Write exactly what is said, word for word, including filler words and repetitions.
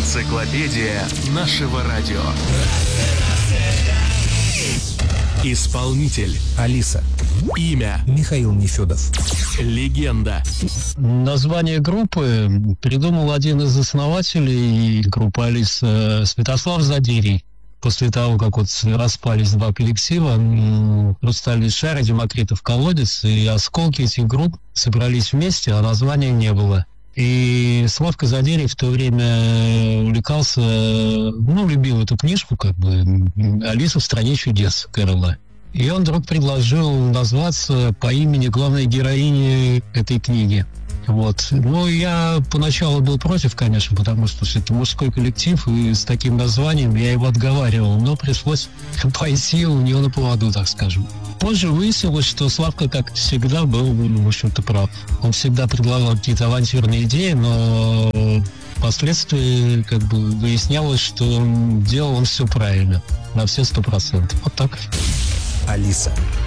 Энциклопедия нашего радио. Исполнитель Алиса. Имя Михаил Нефедов. Легенда. Название группы придумал один из основателей группы Алиса, Святослав Задерий. После того, как вот распались два коллектива, «Хрустальный шар» и «Демокритов колодец», и осколки этих групп собрались вместе, а названия не было. И Славка Задерий в то время увлекался, ну, любил эту книжку, как бы, «Алиса в стране чудес» Кэрролла. И он вдруг предложил назваться по имени главной героини этой книги. Вот. Ну, я поначалу был против, конечно, потому что это мужской коллектив, и с таким названием я его отговаривал, но пришлось пойти у него на поводу, так скажем. Позже выяснилось, что Славка, как всегда, был, в общем-то, прав. Он всегда предлагал какие-то авантюрные идеи, но впоследствии как бы выяснялось, что делал он все правильно, на все сто процентов. Вот так. Алиса.